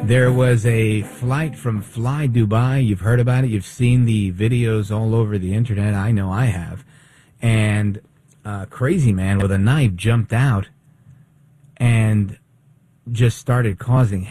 There was a flight from Fly Dubai. You've heard about it. You've seen the videos all over the internet. I know I have. And a crazy man with a knife jumped out and just started causing